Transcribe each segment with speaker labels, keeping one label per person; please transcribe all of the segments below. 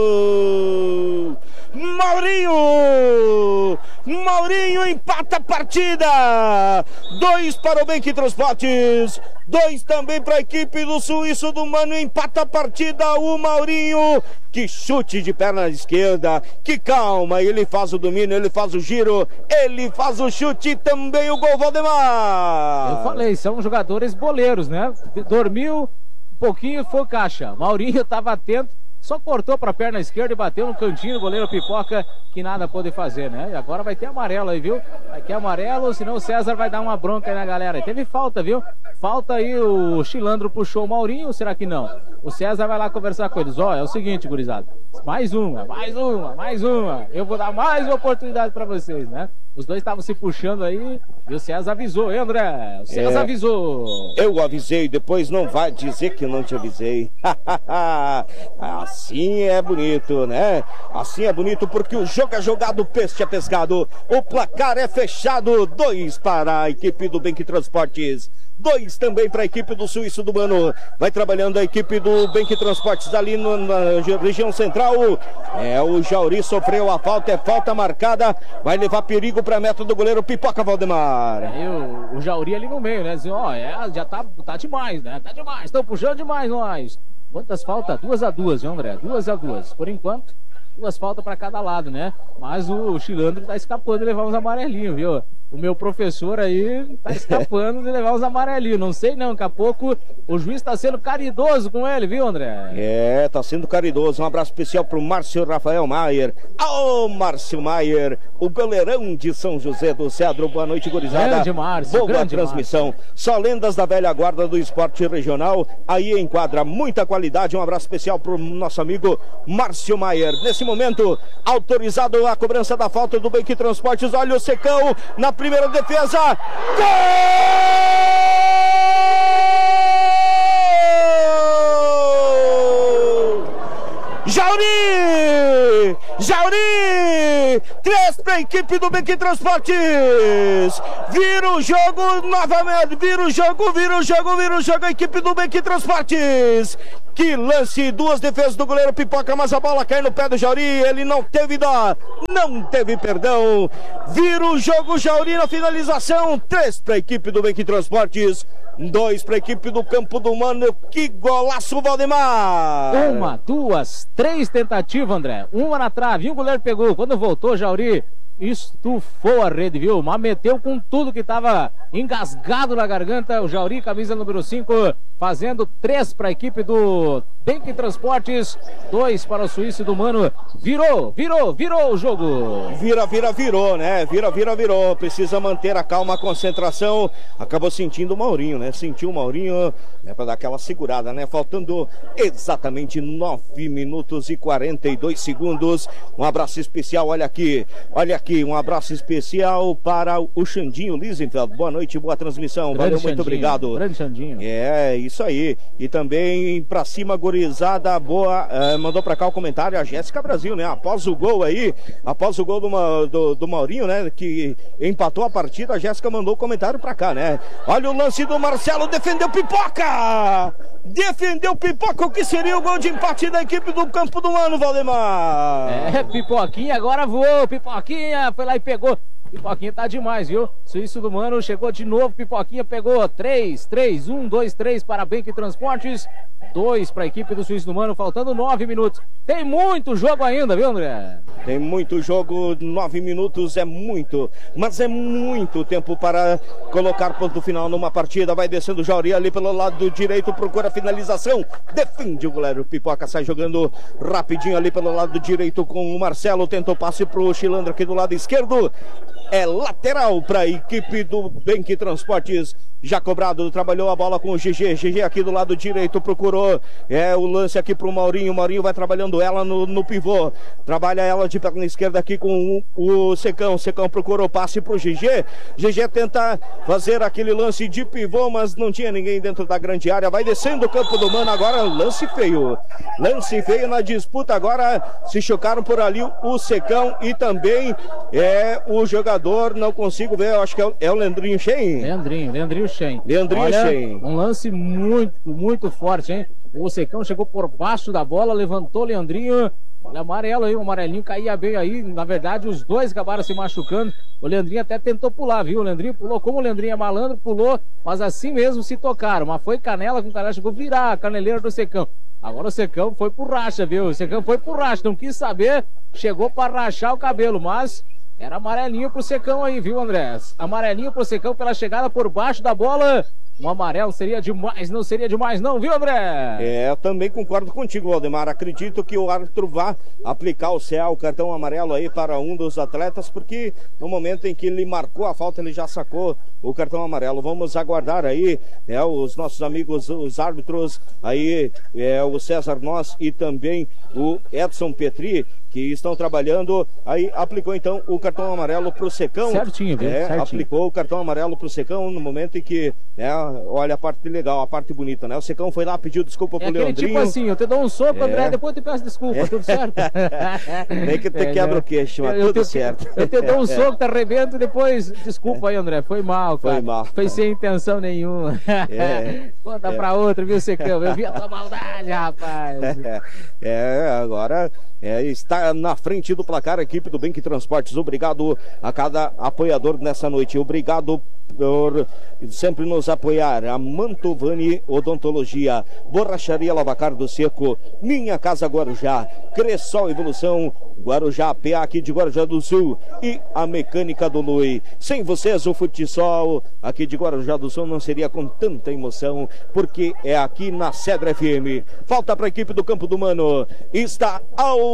Speaker 1: Maurinho empata a partida. 2 para o Benk Transportes, 2 também para a equipe do Suíço do Mano. Empata a partida o Maurinho. Que chute de perna esquerda, que calma, ele faz o domínio, ele faz o giro, ele faz o chute, também o gol, Valdemar.
Speaker 2: Eu falei, são jogadores boleiros, né? Dormiu um pouquinho, foi caixa. Maurinho estava atento, só cortou para a perna esquerda e bateu no cantinho do goleiro Pipoca, que nada pôde fazer, né? E agora vai ter amarelo aí, viu? Vai ter amarelo, senão o César vai dar uma bronca aí na galera. E teve falta, viu? Falta aí, o Chilandro puxou o Maurinho, ou será que não? O César vai lá conversar com eles. Ó, é o seguinte, gurizada, mais uma. Eu vou dar mais uma oportunidade para vocês, né? Os dois estavam se puxando aí e o César avisou, hein, André? O César avisou.
Speaker 1: Eu avisei, depois não vai dizer que não te avisei. Assim é bonito, né? Assim é bonito porque o jogo é jogado, o peixe é pescado. O placar é fechado, 2 para a equipe do Benk Transportes, 2 também para a equipe do Suíço do Mano. Vai trabalhando a equipe do Benk Transportes ali na região central. O Jauri sofreu a falta, é falta marcada. Vai levar perigo para a meta do goleiro Pipoca, Valdemar.
Speaker 2: O Jauri ali no meio, né? Já tá demais, né? Tá demais, estão puxando demais nós. Quantas faltas? 2-2, viu, André? 2-2. Por enquanto, 2 faltas para cada lado, né? Mas o Chilandro tá escapando de levar uns amarelinhos, viu? O meu professor aí tá escapando de levar uns amarelinhos. Não sei não, daqui a pouco o juiz tá sendo caridoso com ele, viu, André? Tá sendo caridoso. Um abraço especial pro Márcio Rafael Maier. Márcio Maier, o goleirão de São José do Cedro. Boa noite, gurizada. Grande Márcio.
Speaker 1: Boa
Speaker 2: grande
Speaker 1: transmissão.
Speaker 2: Márcio.
Speaker 1: Só lendas da velha guarda do esporte regional. Aí enquadra muita qualidade. Um abraço especial pro nosso amigo Márcio Maier. Nesse momento, autorizado a cobrança da falta do Benk Transportes. Olha o Secão na primeira defesa. Gol! Jauri! 3 para a equipe do Benk Transportes. Vira o jogo novamente. Vira o jogo a equipe do Benk Transportes. Que lance, 2 defesas do goleiro Pipoca, mas a bola cai no pé do Jauri. Ele não teve dó, não teve perdão. Vira o jogo, Jauri na finalização. 3 para a equipe do Benk Transportes, 2 para a equipe do Campo do Mano. Que golaço, Valdemar!
Speaker 2: 1, 2, 3 tentativas, André. 1 na trave, o goleiro pegou. Quando voltou, Jauri estufou a rede, viu? Mas meteu com tudo que estava engasgado na garganta. O Jauri, camisa número 5, fazendo 3 para a equipe do Benk Transportes, 2 para o Suíço do Mano. Virou o jogo.
Speaker 1: Virou, né? Virou. Precisa manter a calma, a concentração. Acabou sentindo o Maurinho, né? Sentiu o Maurinho, né? Para dar aquela segurada, né? Faltando exatamente 9 minutos e 42 segundos. Um abraço especial, olha aqui. Um abraço especial para o Xandinho Lisenfeld. Boa noite, boa transmissão. Valeu, muito obrigado.
Speaker 2: Grande Xandinho.
Speaker 1: Isso aí. E também pra cima, gurizada, boa. Mandou pra cá o comentário a Jéssica Brasil, né? Após o gol do Maurinho, né? Que empatou a partida, a Jéssica mandou o comentário pra cá, né? Olha o lance do Marcelo, defendeu Pipoca! O que seria o gol de empate da equipe do Campo do Mano, Valdemar?
Speaker 2: Pipoquinha agora voou, Pipoquinha foi lá e pegou. Pipoquinha tá demais, viu? Suíço do Mano chegou de novo, Pipoquinha pegou 3, 1, 2, 3 para Benk Transportes, 2 para a equipe do Suíço do Mano, faltando 9 minutos. Tem muito jogo ainda, viu, André?
Speaker 1: Tem muito jogo, 9 minutos é muito, mas é muito tempo para colocar ponto final numa partida. Vai descendo o Jauri ali pelo lado direito, procura a finalização, defende o goleiro Pipoca, sai jogando rapidinho ali pelo lado direito com o Marcelo, tentou passe pro Chilandro aqui do lado esquerdo. É lateral para a equipe do Benk Transportes. Já cobrado, trabalhou a bola com o GG aqui do lado direito, procurou o lance aqui pro Maurinho. Maurinho vai trabalhando ela no pivô, trabalha ela de perna esquerda aqui com o Secão procurou passe pro GG tenta fazer aquele lance de pivô, mas não tinha ninguém dentro da grande área. Vai descendo o Campo do Mano, agora lance feio na disputa. Agora se chocaram por ali o Secão e também o jogador, não consigo ver, eu acho que é o Leandrinho Shein.
Speaker 2: Leandrinho Shein.
Speaker 1: Olha,
Speaker 2: um lance muito forte, hein? O Secão chegou por baixo da bola, levantou o Leandrinho. Olha, amarelo aí, o amarelinho caía bem aí. Na verdade, os dois acabaram se machucando. O Leandrinho até tentou pular, viu? O Leandrinho pulou, como o Leandrinho é malandro, pulou, mas assim mesmo se tocaram. Mas foi canela com canela, chegou a virar a caneleira do Secão. Agora o Secão foi pro racha, viu? O Secão foi pro racha, não quis saber, chegou para rachar o cabelo, mas era amarelinho pro Secão aí, viu, André? Amarelinho pro Secão pela chegada por baixo da bola. Um amarelo seria demais, não seria demais não, viu, André?
Speaker 1: Eu também concordo contigo, Valdemar. Acredito que o árbitro vá aplicar o cartão amarelo aí para um dos atletas, porque no momento em que ele marcou a falta, ele já sacou o cartão amarelo. Vamos aguardar aí, os nossos amigos, os árbitros aí, o César Nós e também o Edson Petri, que estão trabalhando, aí aplicou então o cartão amarelo pro Secão.
Speaker 2: Certinho, viu? Certinho.
Speaker 1: Aplicou o cartão amarelo pro Secão no momento em que, olha a parte legal, a parte bonita, né? O Secão foi lá, pediu desculpa pro Leandrinho.
Speaker 2: Tipo assim, eu te dou um soco, André, depois eu te peço desculpa, tudo certo?
Speaker 1: Nem que te quebra o queixo, mas tudo certo.
Speaker 2: Eu te dou um soco, te arrebento, depois, desculpa aí, André, foi mal, cara. Foi mal. Foi sem intenção nenhuma. Conta pra outra, viu, Secão? Eu vi a tua maldade, rapaz.
Speaker 1: Agora... está na frente do placar a equipe do Benque Transportes. Obrigado a cada apoiador nessa noite. Obrigado por sempre nos apoiar. A Mantovani Odontologia, Borracharia Lavacar do Seco, Minha Casa Guarujá, Cressol Evolução, Guarujá, PA aqui de Guarujá do Sul e a Mecânica do Lui. Sem vocês o futsal aqui de Guarujá do Sul não seria com tanta emoção, porque é aqui na Cedra FM. Falta para a equipe do Campo do Mano. Está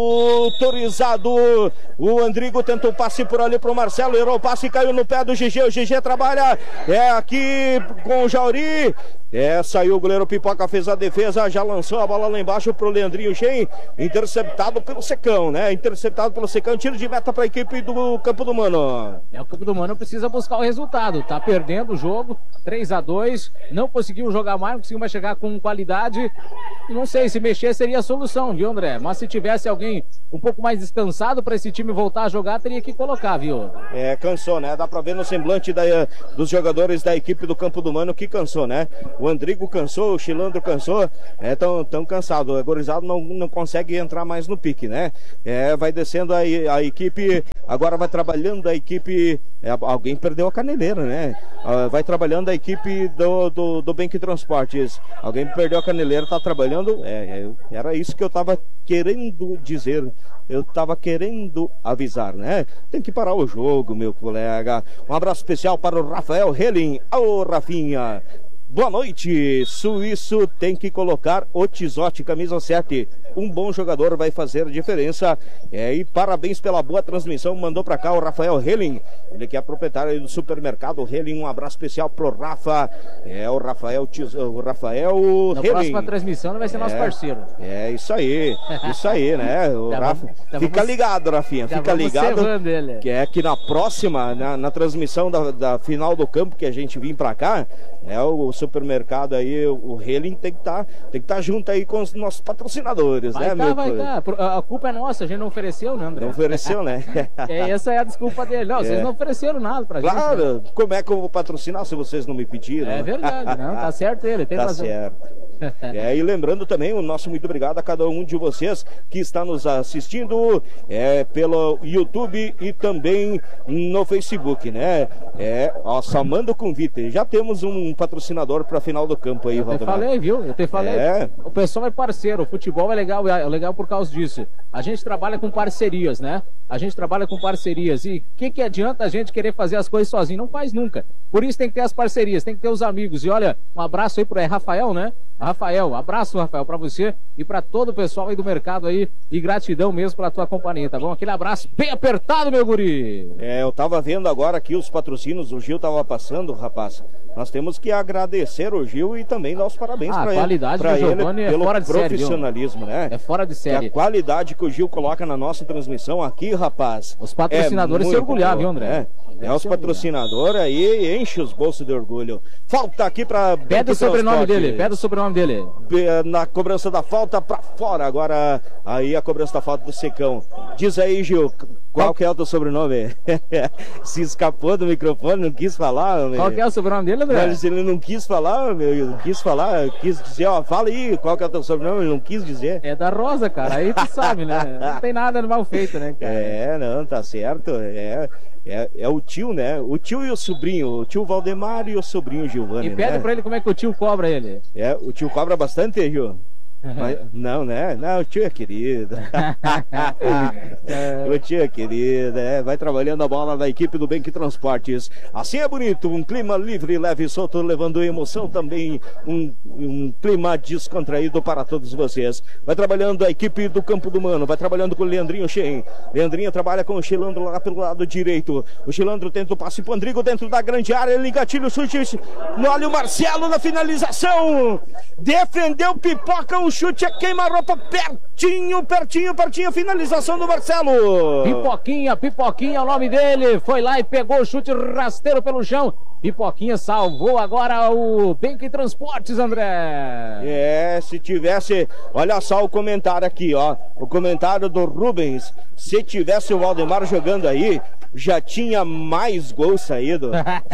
Speaker 1: autorizado. O Andrigo tentou passe por ali para o Marcelo, errou o passe, caiu no pé do GG. O GG trabalha aqui com o Jauri. Saiu o goleiro Pipoca, fez a defesa, já lançou a bola lá embaixo pro Leandrinho Shen, interceptado pelo Secão, né? Interceptado pelo Secão, tiro de meta para a equipe do Campo do Mano.
Speaker 2: O Campo do Mano precisa buscar o resultado, tá perdendo o jogo, 3-2, não conseguiu jogar mais, não conseguiu mais chegar com qualidade. Não sei, se mexer seria a solução, viu, André? Mas se tivesse alguém um pouco mais descansado para esse time voltar a jogar, teria que colocar, viu?
Speaker 1: Cansou, né? Dá para ver no semblante dos jogadores da equipe do Campo do Mano que cansou, né? O Andrigo cansou, o Chilandro cansou, tão cansado. O gorizado não consegue entrar mais no pique, né? Vai descendo a equipe, agora vai trabalhando a equipe. Alguém perdeu a caneleira, né? Vai trabalhando a equipe do Benque Transportes. Alguém perdeu a caneleira, tá trabalhando. Era isso que eu tava querendo dizer. Eu tava querendo avisar, né? Tem que parar o jogo, meu colega. Um abraço especial para o Rafael Helling. Ô, Rafinha. Boa noite. Suíço tem que colocar o Tizotti, camisa 7. Um bom jogador vai fazer diferença. E parabéns pela boa transmissão. Mandou pra cá o Rafael Helling. Ele que é proprietário do supermercado Helling. Um abraço especial pro Rafa. O Rafael Helling.
Speaker 2: Na próxima transmissão ele vai ser nosso parceiro.
Speaker 1: Isso aí, né? O Rafa. Fica ligado, Rafinha. Fica ligado. Que na próxima, na transmissão da final do campo que a gente vir pra cá, o supermercado aí, o Helling tem que estar junto aí com os nossos patrocinadores,
Speaker 2: vai tá. A culpa é nossa, a gente não ofereceu, né, André?
Speaker 1: Não ofereceu, né?
Speaker 2: Essa é a desculpa dele. Não, vocês não ofereceram nada pra gente.
Speaker 1: Claro, né? Como é que eu vou patrocinar se vocês não me pediram?
Speaker 2: É verdade, não, tá certo ele, tem razão.
Speaker 1: Tá certo. E lembrando também o nosso muito obrigado a cada um de vocês que está nos assistindo pelo YouTube e também no Facebook, né? Só manda o convite. Já temos um patrocinador para a final do campo aí,
Speaker 2: Valdemar. Eu te falei. O pessoal é parceiro, o futebol é legal por causa disso. A gente trabalha com parcerias, né? E o que adianta a gente querer fazer as coisas sozinho? Não faz nunca. Por isso tem que ter as parcerias, tem que ter os amigos. E olha, um abraço aí pro Rafael, né? Rafael, abraço, Rafael, pra você e pra todo o pessoal aí do mercado aí, e gratidão mesmo pela tua companhia, tá bom? Aquele abraço bem apertado, meu guri!
Speaker 1: Eu tava vendo agora aqui os patrocínios, o Gil tava passando, rapaz. Nós temos que agradecer o Gil e também dar os parabéns pra ele. A qualidade do Giovanni é fora de profissionalismo, série, né?
Speaker 2: É fora de série.
Speaker 1: E a qualidade que o Gil coloca na nossa transmissão aqui, rapaz.
Speaker 2: Os patrocinadores se orgulhar, viu, André?
Speaker 1: Os patrocinadores aí enche os bolsos de orgulho. Falta aqui pra...
Speaker 2: Pede o sobrenome dele.
Speaker 1: Na cobrança da falta pra fora. Agora aí a cobrança da falta do Secão. Diz aí, Gil, Qual que é o teu sobrenome? Se escapou do microfone, não quis falar.
Speaker 2: Qual que é o sobrenome dele, André?
Speaker 1: Mas ele não quis falar, quis dizer, ó, fala aí, qual que é o teu sobrenome, ele não quis dizer.
Speaker 2: É da Rosa, cara, aí tu sabe, né? Não tem nada mal feito, né, cara?
Speaker 1: Não, tá certo, é o tio, né? O tio e o sobrinho, o tio Valdemar e o sobrinho Giovanni,
Speaker 2: E pede
Speaker 1: né?
Speaker 2: pra ele como é que o tio cobra ele.
Speaker 1: O tio cobra bastante, Gil? Mas, não, né? Não, o tio é querido. O tio é querido, vai trabalhando a bola da equipe do Benk Transportes. Assim é bonito, um clima livre, leve e solto, levando emoção também, um clima descontraído para todos vocês. Vai trabalhando a equipe do Campo do Mano, vai trabalhando com o Leandrinho Shein. Leandrinho trabalha com o Chilandro lá pelo lado direito. O Chilandro tenta o passe pro Andrigo dentro da grande área, ele engatilha o chute. Olha o Marcelo na finalização. Defendeu Pipoca, o chute é queima-roupa, pertinho, finalização do Marcelo.
Speaker 2: Pipoquinha é o nome dele, foi lá e pegou o chute rasteiro pelo chão. Pipoquinha salvou agora o Benk Transportes, André.
Speaker 1: Se tivesse, olha só o comentário aqui, ó, o comentário do Rubens, se tivesse o Valdemar jogando aí, já mais gols saído.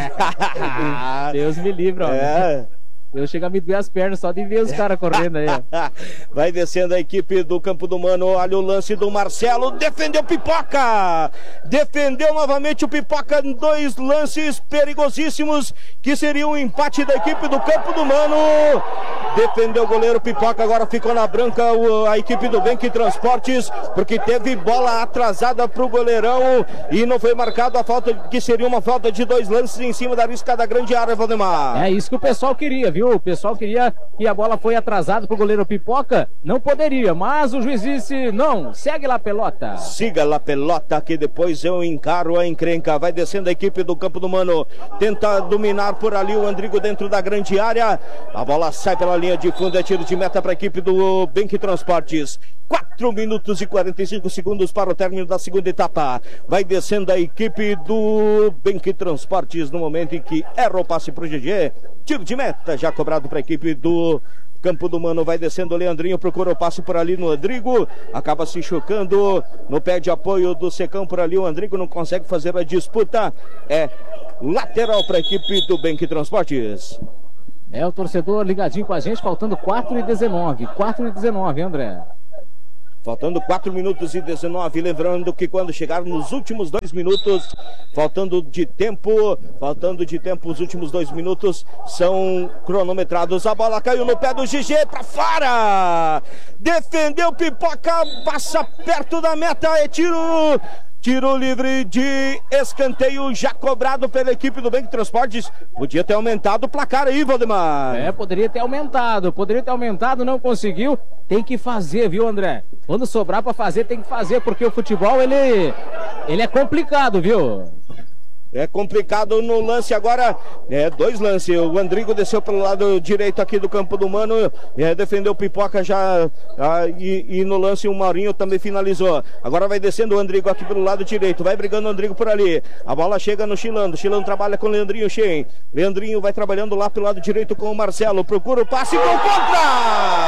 Speaker 2: Deus me livre, ó. Eu chego a me doer as pernas só de ver os caras correndo aí.
Speaker 1: Vai descendo a equipe do Campo do Mano. Olha o lance do Marcelo. Defendeu Pipoca. Defendeu novamente o Pipoca. 2 lances perigosíssimos que seria um empate da equipe do Campo do Mano. Defendeu o goleiro Pipoca. Agora ficou na branca a equipe do Benk Transportes, porque teve bola atrasada pro goleirão e não foi marcado a falta, que seria uma falta de 2 lances em cima da risca da grande área, Valdemar.
Speaker 2: É isso que o pessoal queria, viu? O pessoal queria que a bola foi atrasada pro goleiro Pipoca. Não poderia, mas o juiz disse, não, segue lá, pelota.
Speaker 1: Siga lá, pelota, que depois eu encaro a encrenca. Vai descendo a equipe do Campo do Mano. Tenta dominar por ali o Andrigo dentro da grande área. A bola sai pela linha de fundo, é tiro de meta para a equipe do Benk Transportes. 4 minutos e 45 segundos para o término da segunda etapa. Vai descendo a equipe do Benk Transportes no momento em que erra o passe para o GG. Tiro de meta já cobrado para a equipe do Campo do Mano. Vai descendo o Leandrinho, procura o passe por ali no Andrigo. Acaba se chocando no pé de apoio do Secão por ali. O Andrigo não consegue fazer a disputa. É lateral para a equipe do Benk Transportes.
Speaker 2: É o torcedor ligadinho com a gente, faltando 4:19. 4:19, André.
Speaker 1: Faltando 4 minutos e 19, lembrando que quando chegar nos últimos 2 minutos, faltando de tempo, os últimos 2 minutos são cronometrados. A bola caiu no pé do GG, pra fora! Defendeu Pipoca, passa perto da meta, é tiro livre de escanteio já cobrado pela equipe do Benk Transportes. Podia ter aumentado o placar aí, Valdemar.
Speaker 2: Poderia ter aumentado, não conseguiu. Tem que fazer, viu, André? Quando sobrar pra fazer, tem que fazer, porque o futebol, ele é complicado, viu?
Speaker 1: É complicado no lance agora, 2 lances. O Andrigo desceu pelo lado direito aqui do Campo do Mano, defendeu o Pipoca já, e no lance o Maurinho também finalizou. Agora vai descendo o Andrigo aqui pelo lado direito, vai brigando o Andrigo por ali. A bola chega no Chilandro trabalha com o Leandrinho Shein. Leandrinho vai trabalhando lá pelo lado direito com o Marcelo, procura o passe, gol contra!